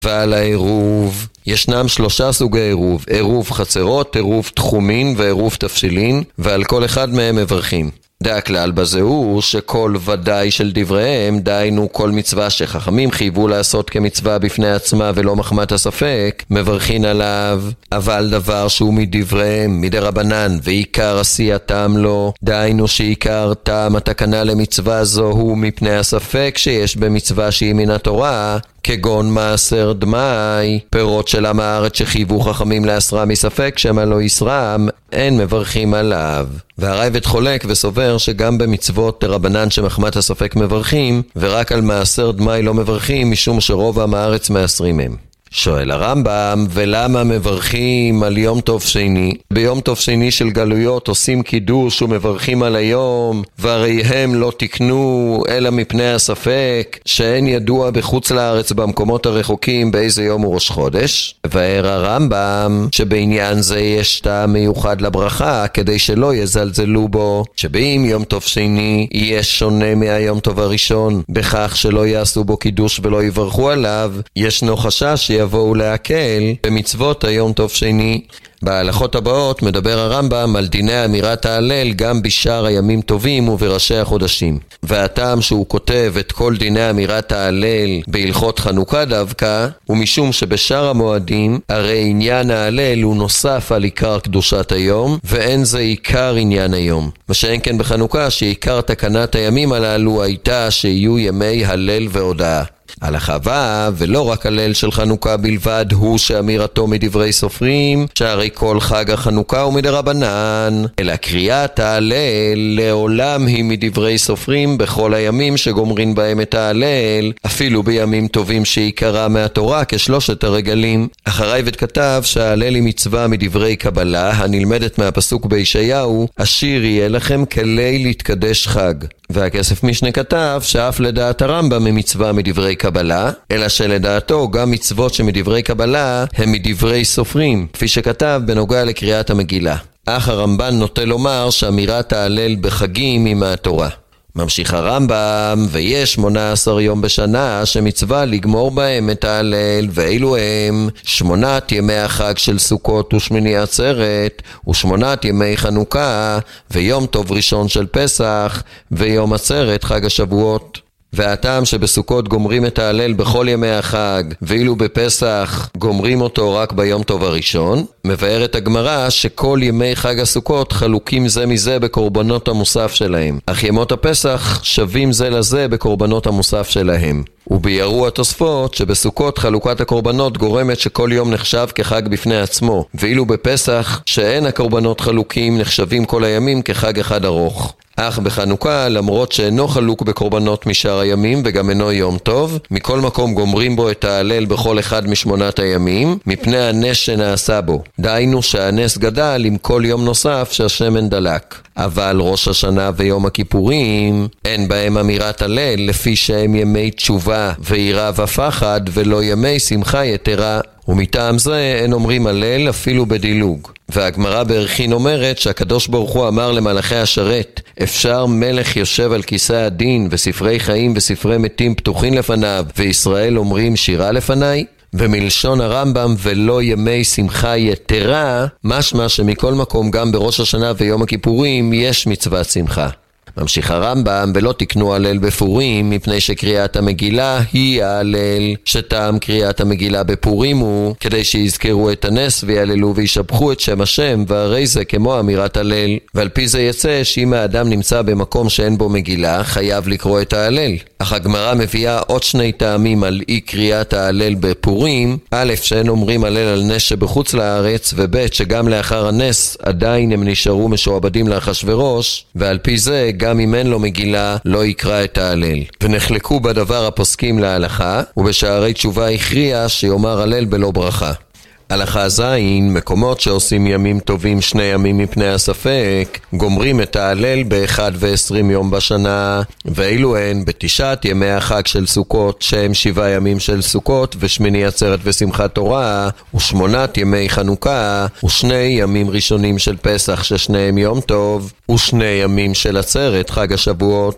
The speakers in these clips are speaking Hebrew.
ועל העירוב ישנם 3 סוגי עירוב: עירוב חצרות, עירוב תחומין ועירוב תפשילין, ועל כל אחד מהם מברכים. הכלל בזה הוא שכל ודאי של דבריהם, דהיינו כל מצווה שחכמים חייבו לעשות כמצווה בפני עצמה ולא מחמת הספק, מברכין עליו. אבל דבר שהוא מדבריהם מדרבנן ועיקר עשייתם לו, דהיינו שעיקר טעם התקנה למצווה זו הוא מפני הספק שיש במצווה שהיא מן התורה, כגון מעשר דמי, פירות של עם הארץ שחייבו חכמים להסרה מספק שמה לא יסרם, אין מברכים עליו. והרייבד חולק וסובר שגם במצוות רבנן שמחמת הספק מברכים, ורק על מעשר דמי לא מברכים משום שרוב עם הארץ מעשרים הם. שואל הרמב"ם, ולמה מברכים על יום טוב שני? ביום טוב שני של גלויות עושים קידוש ומברכים על היום, והרי הם לא תקנו אלא מפני הספק, שאין ידוע בחוץ לארץ במקומות הרחוקים באיזה יום הוא ראש חודש. והעיר הרמב"ם שבעניין זה יש טעם מיוחד לברכה, כדי שלא יזלזלו בו, שבאם יום טוב שני יהיה שונה מהיום טוב הראשון, בכך שלא יעשו בו קידוש ולא יברכו עליו, ישנו חשש יבואו להקל במצוות היום טוב שני. בהלכות הבאות מדבר הרמב"ם על דיני אמירת ההלל גם בשאר הימים טובים ובראשי החודשים. והטעם שהוא כותב את כל דיני אמירת ההלל בהלכות חנוכה דווקא, ומשום שבשאר המועדים הרי עניין ההלל הוא נוסף על עיקר קדושת היום, ואין זה עיקר עניין היום. מה שאין כן בחנוכה שעיקר תקנת הימים הללו הייתה שיהיו ימי הלל והודאה. הלכה ולא רק הלל של חנוכה בלבד הוא שאמירתו מדברי סופרים, שהרי כל חג החנוכה הוא מדרבנן, אלא קריאת ההלל לעולם היא מדברי סופרים בכל הימים שגומרים בהם את ההלל, אפילו בימים טובים שעיקרה מהתורה כשלושת הרגלים. הרייבד כתב שההלל היא מצווה מדברי קבלה הנלמדת מהפסוק בישעיהו, השיר יהיה לכם כלי להתקדש חג. והכסף משנה כתב שאף לדעת הרמב"ם ממצווה מדברי קבלה, אלא שלדעתו גם מצוות שמדברי קבלה הם מדברי סופרים, כפי שכתב בנוגע לקריאת המגילה. אך הרמב"ן נוטה לומר שאמירת ההלל בחגים היא מהתורה. ממשיך הרמב"ם, ויש 18 יום בשנה שמצווה לגמור בהם את ההלל, ואילו הם 8 ימי החג של סוכות ושמיני עצרת, ו8 ימי חנוכה, ויום טוב ראשון של פסח, ויום עצרת חג השבועות. והטעם שבסוכות גומרים את ההלל בכל ימי החג, ואילו בפסח גומרים אותו רק ביום טוב הראשון, מבארת הגמרא שכל ימי חג הסוכות חלוקים זה מזה בקורבנות המוסף שלהם, אך ימות הפסח שווים זה לזה בקורבנות המוסף שלהם. וביארו התוספות שבסוכות חלוקת הקורבנות גורמת שכל יום נחשב כחג בפני עצמו, ואילו בפסח שאין הקורבנות חלוקים נחשבים כל הימים כחג אחד ארוך. אך בחנוכה, למרות שאינו חלוק בקורבנות משאר הימים וגם אינו יום טוב, מכל מקום גומרים בו את ההלל בכל אחד משמונת הימים, מפני הנס שנעשה בו. דהיינו שהנס גדל עם כל יום נוסף שהשמן דלק. אבל ראש השנה ויום הכיפורים אין בהם אמירת הלל, לפי שהם ימי תשובה ויראה ופחד ולא ימי שמחה יתרה, ומטעם זה אין אומרים הלל אפילו בדילוג. והגמרא בערכין אומרת שהקדוש ברוך הוא אמר למלאכי השרת, אפשר מלך יושב על כיסא הדין וספרי חיים וספרי מתים פתוחים לפניו, וישראל אומרים שירה לפניי? ומלשון הרמב"ם ולא ימי שמחה יתרה, משמע שמכל מקום גם בראש השנה ויום הכיפורים יש מצוות שמחה. ממשיך הרמב"ם, ולא תקנו הלל בפורים, מפני שקריאת המגילה היא ההלל, שטעם קריאת המגילה בפורים הוא כדי שיזכרו את הנס ויעללו וישבחו את שם השם, והרי זה כמו אמירת הלל. ועל פי זה יצא שאם האדם נמצא במקום שאין בו מגילה, חייב לקרוא את ההלל. אך הגמרא מביאה עוד 2 טעמים על אי קריאת ההלל בפורים: א', שאין אומרים הלל על נס שבחוץ לארץ, וב', שגם לאחר הנס עדיין הם נשארו משועבדים לאחשוורוש, ועל פי זה גם אם אין לו מגילה לא יקרא את ההלל. ונחלקו בדבר הפוסקים להלכה, ובשערי תשובה הכריע שיאמר הלל בלא ברכה. הלכה זין, מקומות שעושים ימים טובים 2 ימים מפני הספק, גומרים את ההלל ב1 יום בשנה, ואילו הן בתשעת ימי החג של סוכות, שהם 7 ימים של סוכות ושמיני עצרת ושמחת תורה, ו8 ימי חנוכה, ו2 ימים ראשונים של פסח ששניהם יום טוב, ו2 ימים של עצרת חג השבועות.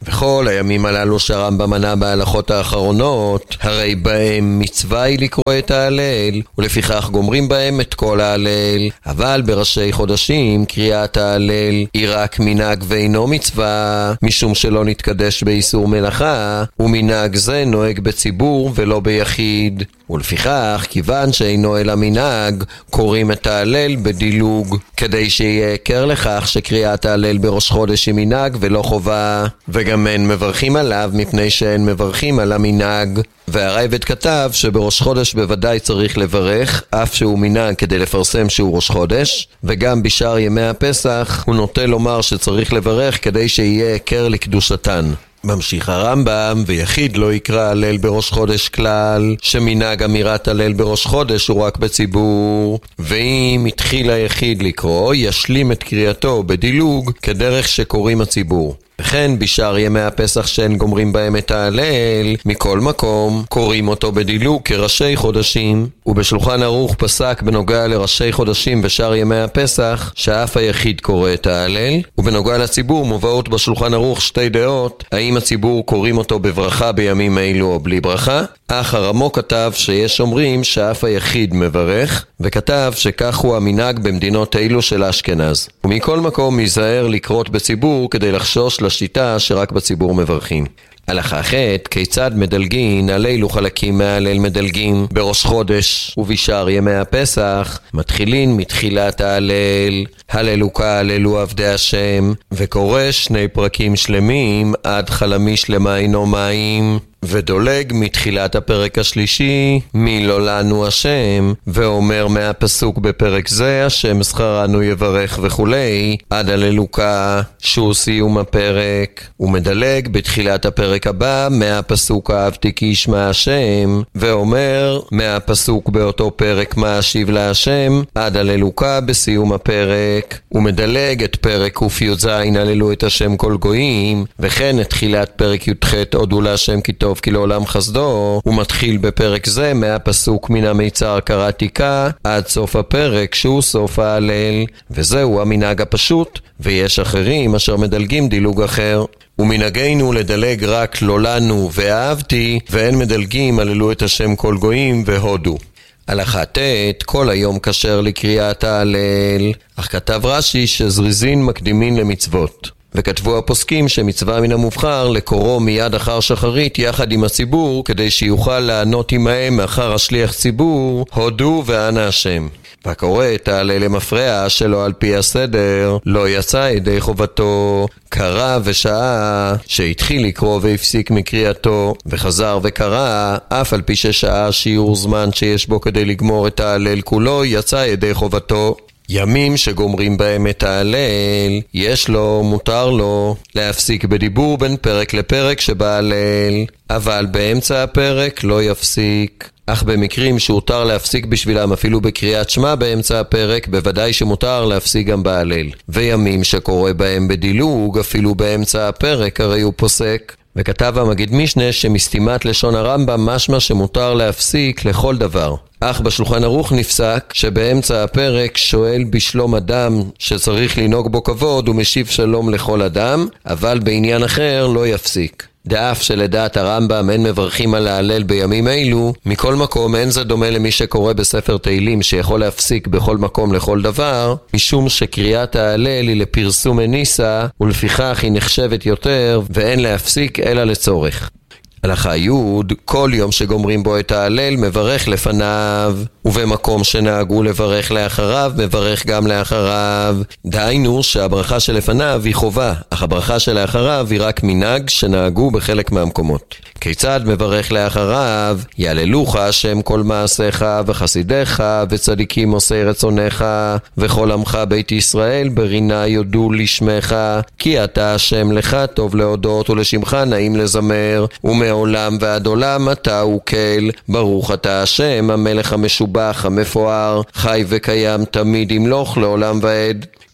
וכל הימים הללו שהרמב"ם מנה בהלכות האחרונות, הרי בהם מצווה היא לקרוא את ההלל, ולפיכך גומרים בהם את כל ההלל. אבל בראשי חודשים קריאת ההלל היא רק מנהג ואינו מצווה, משום שלא נתקדש באיסור מלאכה, ומנהג זה נוהג בציבור ולא ביחיד. ולפיכך, כיוון שאינו אלא מנהג, קוראים את ההלל בדילוג, כדי שיהיה עיקר לכך שקריאת ההלל בראש חודש היא מנהג ולא חובה, וגם אין מברכים עליו מפני שאין מברכים על המנהג. והרייבד כתב שבראש חודש בוודאי צריך לברך, אף שהוא מנהג כדי לפרסם שהוא ראש חודש, וגם בשאר ימי הפסח הוא נוטה לומר שצריך לברך כדי שיהיה עיקר לקדושתן. ממשיך הרמב"ם, ויחיד לא יקרא הלל בראש חודש כלל, שמנהג אמירת הלל בראש חודש הוא רק בציבור, ואם התחיל היחיד לקרוא, ישלים את קריאתו בדילוג כדרך שקוראים הציבור. וכן בשאר ימי הפסח שאין גומרים בהם את ההלל, מכל מקום קוראים אותו בדילוג כראשי חודשים. ובשולחן ערוך פסק בנוגע לראשי חודשים בשאר ימי הפסח שאף היחיד קורא את ההלל, ובנוגע לציבור מובאות בשולחן ערוך שתי דעות, האם הציבור קוראים אותו בברכה בימים אלו או בלי ברכה. אך הרמו כתב שיש אומרים שאף היחיד מברך, וכתב שכך הוא המנהג במדינות אלו של אשכנז. ומכל מקום ייזהר לקרות בציבור כדי לחשוש לשיטה שרק בציבור מברכים. הלכה ח' כיצד מדלגין על אילו חלקים מההלל מדלגים בראש חודש ובשאר ימי הפסח. מתחילין מתחילת ההלל, הללוקה הללו עבדי השם, וקורא שני פרקים שלמים עד חלמי שלמה אינו מים, ודולג מתחילת הפרק השלישי מי לא לנו השם, ואומר מהפסוק בפרק זה השם שכרנו יברך וכולי עד הללוקה שהוא סיום הפרק, ומדלג בתחילת הפרק הבא מהפסוק אהבתי כי ישמע השם, ואומר מהפסוק באותו פרק מה אשיב להשם עד הללוקה בסיום הפרק, ומדלג את פרק ק"ז הללו את השם כל גויים, וכן את תחילת פרק י"ח הודו להשם כי טוב כי לעולם חסדו, ומתחיל בפרק זה מהפסוק מן המיצר קראתיקה עד סוף הפרק שהוא סוף ההלל. וזהו המנהג הפשוט, ויש אחרים אשר מדלגים דילוג אחר. ומנהגנו לדלג רק לא לנו ואהבתי, ואין מדלגים הללו את השם כל גויים והודו. הלכה ט' כל היום כשר לקריאת ההלל, אך כתב רש"י שזריזין מקדימין למצוות. וכתבו הפוסקים שמצווה מן המובחר לקורו מיד אחר שחרית יחד עם הציבור, כדי שיוכל לענות עמהם אחר השליח ציבור הודו ואנה השם. והקורא את ההלל למפרע שלא על פי הסדר לא יצא ידי חובתו, קרא ושעה שהתחיל לקרוא והפסיק מקריאתו, וחזר וקרא אף על פי ששעה שיעור זמן שיש בו כדי לגמור את ההלל כולו יצא ידי חובתו. ימים שגומרים בהם את ההלל, יש לו, מותר לו, להפסיק בדיבור בין פרק לפרק שבהלל, אבל באמצע הפרק לא יפסיק. אך במקרים שהותר להפסיק בשבילם אפילו בקריאת שמע באמצע הפרק, בוודאי שמותר להפסיק גם בהלל. וימים שקורא בהם בדילוג, אפילו באמצע הפרק, הרי הוא פוסק. וכתב המגיד משנה שמסתימת לשון הרמב"ם משמע שמותר להפסיק לכל דבר. אך בשולחן ערוך נפסק שבאמצע הפרק שואל בשלום אדם שצריך לנהוג בו כבוד ומשיב שלום לכל אדם, אבל בעניין אחר לא יפסיק. דאף שלדעת הרמב"ם אין מברכים על ההלל בימים אלו, מכל מקום אין זה דומה למי שקורא בספר תהילים שיכול להפסיק בכל מקום לכל דבר, משום שקריאת ההלל היא לפרסום הניסה, ולפיכך היא נחשבת יותר ואין להפסיק אלא לצורך. הלכה י' כל יום שגומרים בו את ההלל מברך לפניו, ובמקום שנהגו לברך לאחריו מברך גם לאחריו. דהיינו שהברכה שלפניו היא חובה, אך הברכה שלאחריו היא רק מנהג שנהגו בחלק מהמקומות. כיצד מברך לאחריו? יעללוך השם כל מעשיך וחסידיך וצדיקים עושי רצונך וכל עמך בית ישראל ברינה יודו לשמך, כי אתה השם לך טוב להודות ולשמך נעים לזמר, ומעולם ועד עולם אתה וקל, ברוך אתה השם המלך המשובח המפואר, חי וקיים תמיד ימלוך לעולם ועד.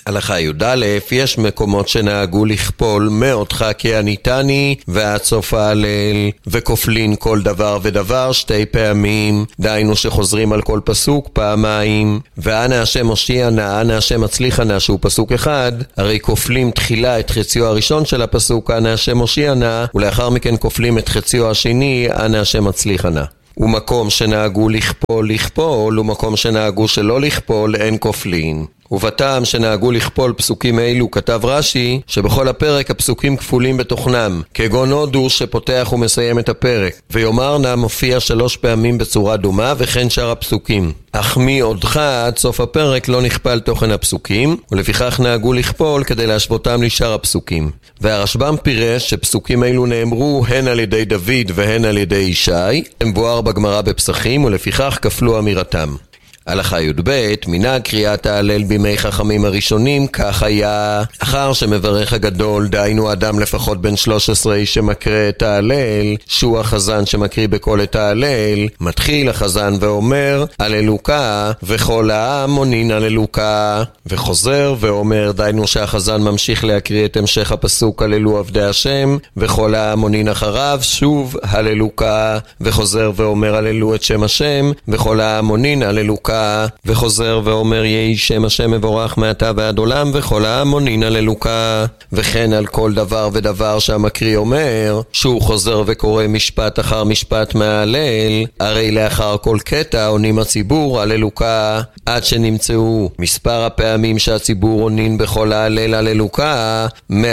הלכה י"א, יש מקומות שנהגו לכפול מאותך כי עניתני ועד סוף ההלל, וכופלין כל דבר ודבר 2 פעמים, דהיינו שחוזרים על כל פסוק פעמיים. ואנה השם הושיע נא, אנה השם הצליחה נא, שהוא פסוק אחד, הרי כופלים תחילה את חציו הראשון של הפסוק אנה השם הושיע נא, ולאחר מכן כופלים את חציו השני אנה השם הצליחה נא. ומקום שנהגו לכפול, ומקום שנהגו שלא לכפול אין כופלין. ובטעם שנהגו לכפול פסוקים אלו כתב רש"י שבכל הפרק הפסוקים כפולים בתוכנם, כגון הודו שפותח ומסיים את הפרק, ויאמר נא מופיע 3 פעמים בצורה דומה, וכן שאר הפסוקים. אך מי עודך עד סוף הפרק לא נכפל תוכן הפסוקים, ולפיכך נהגו לכפול כדי להשוותם לשאר הפסוקים. והרשב"ם פירש שפסוקים אלו נאמרו הן על ידי דוד והן על ידי ישי, מבואר בגמרא בפסחים, ולפיכך כפלו אמירתם. הלכה י"ב, מנהג קריאת ההלל בימי חכמים הראשונים כך היה: אחר שמברך הגדול, דהיינו אדם לפחות בן 13 שמקרא את ההלל, שהוא החזן שמקריא בקול את ההלל, מתחיל החזן ואומר הללוקה, וכל העם עונין הללוקה, וחוזר ואומר, דהיינו שהחזן ממשיך להקריא את המשך הפסוק הללו עבדי השם, וכל העם עונין אחריו שוב הללוקה, וחוזר ואומר הללו את שם השם, וכל העם עונין הללוקה, וחוזר ואומר יהי שם השם מבורך מעתה ועד עולם, וכל העם עונין הללוקה. וכן על כל דבר ודבר שהמקריא אומר, שהוא חוזר וקורא משפט אחר משפט מההלל, הרי לאחר כל קטע עונים הציבור הללוקה, עד שנמצאו מספר הפעמים שהציבור עונין בכל ההלל הללוקה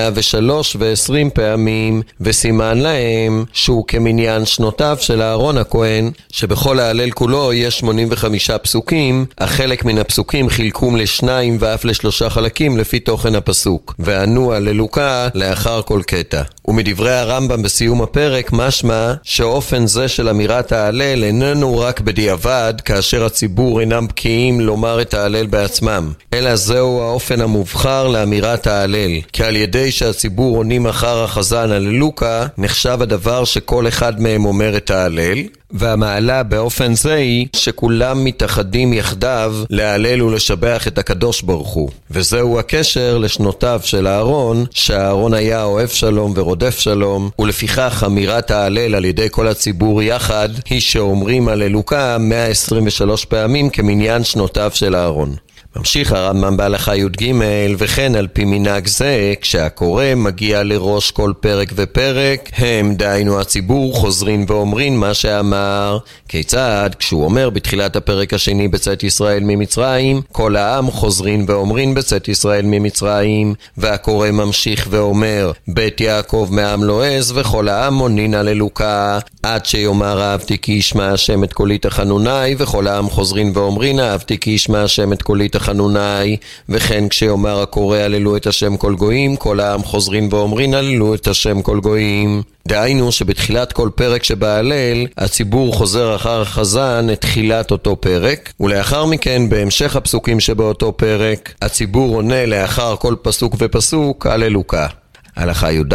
123 פעמים, וסימן להם שהוא כמניין שנותיו של אהרון הכהן, שבכל ההלל כולו יש 85 פסוקים, אך חלק מן הפסוקים חילקום ל2 ואף ל3 חלקים לפי תוכן הפסוק, וענו הללוקה לאחר כל קטע. ומדברי הרמב"ם בסיום הפרק משמע שאופן זה של אמירת ההלל איננו רק בדיעבד כאשר הציבור אינם בקיאים לומר את ההלל בעצמם, אלא זהו האופן המובחר לאמירת ההלל, כי על ידי שהציבור עונים אחר החזן הללוקה נחשב הדבר שכל אחד מהם אומר את ההלל, והמעלה באופן זה היא שכולם מתאחדים יחדיו להלל ולשבח את הקדוש ברוך הוא. וזהו הקשר לשנותיו של אהרון, שהאהרון היה אוהב שלום ורודף שלום, ולפיכך אמירת ההלל על ידי כל הציבור יחד היא שאומרים הללוקה 123 פעמים כמניין שנותיו של אהרון. ממשיך הרמב"ם בהלכה י"ג, וכן על פי מנהג זה, כשהקורא מגיע לראש כל פרק ופרק, הם דהיינו הציבור חוזרים ואומרים מה שאמר. כיצד? כשהוא אומר בתחילת הפרק השני בצאת ישראל ממצרים, כל העם חוזרים ואומרים בצאת ישראל ממצרים, והקורא ממשיך ואומר בית יעקב מעם לועז, וכל העם עונין הללוקה, עד שיאמר אהבתי כי ישמע השם את קולי תחנוני, וכל העם חוזרים ואומרים אהבתי כי ישמע השם את קולי תחנוני. וכן כשיאמר הקורא הללו את השם כל גויים, כל העם חוזרים ואומרים הללו את השם כל גויים. דהיינו שבתחילת כל פרק שבהלל הציבור חוזר אחר החזן את תחילת אותו פרק, ולאחר מכן בהמשך הפסוקים שבאותו פרק הציבור עונה לאחר כל פסוק ופסוק הללוקה. הלכה י"ד,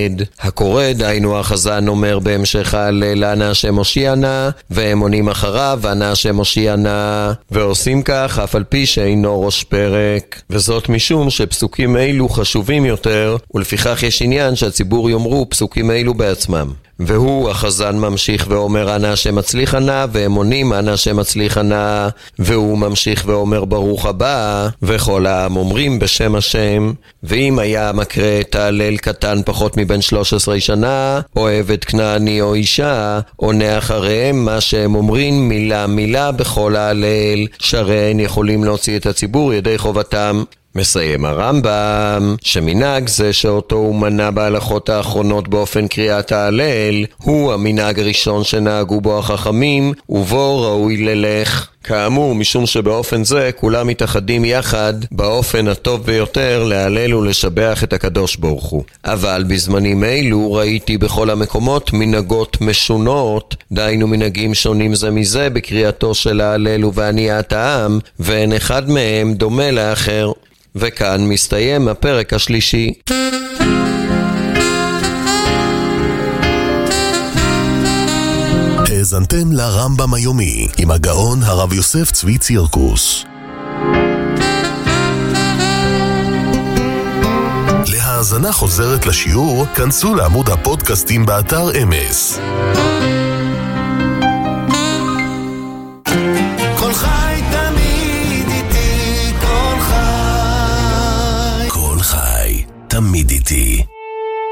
הקורא דהיינו החזן אומר בהמשך ההלל אנה השם הושיע נא, והם עונים אחריו אנה השם הושיע נא, ועושים כך אף על פי שאינו ראש פרק, וזאת משום שפסוקים אלו חשובים יותר, ולפיכך יש עניין שהציבור יאמרו פסוקים אלו בעצמם. והוא החזן ממשיך ואומר אנה השם הצליחה נא, והם עונים אנה השם הצליחה נא, והוא ממשיך ואומר ברוך הבא, וכל העם אומרים בשם השם. ואם היה מקרא את ההלל קטן פחות מבין 13 שנה, או עבד כנעני או אישה, עונה אחריהם מה שהם אומרים מילה מילה בכל ההלל, שהרי הם יכולים להוציא את הציבור ידי חובתם. מסיים הרמב"ם שמנהג זה שאותו הוא מנה בהלכות האחרונות באופן קריאת ההלל הוא המנהג הראשון שנהגו בו החכמים, ובו ראוי ללך. כאמור, משום שבאופן זה כולם מתאחדים יחד באופן הטוב ביותר להלל ולשבח את הקדוש ברוך הוא. אבל בזמנים אלו ראיתי בכל המקומות מנהגות משונות, דהיינו מנהגים שונים זה מזה בקריאתו של ההלל ובעניית העם, ואין אחד מהם דומה לאחר. וכאן מסתיים הפרק השלישי. האזנתם לרמב"ם היומי עם הגאון הרב יוסף צבי צירקוס. להאזנה חוזרת לשיעור, כנסו לעמוד הפודקאסטים באתר אמס.